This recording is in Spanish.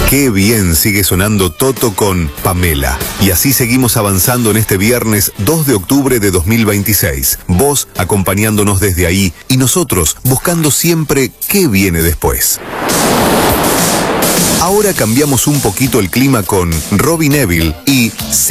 Qué bien sigue sonando Toto con Pamela. Y así seguimos avanzando en este viernes 2 de octubre de 2026. Vos acompañándonos desde ahí y nosotros buscando siempre qué viene después. Ahora cambiamos un poquito el clima con Robbie Nevil y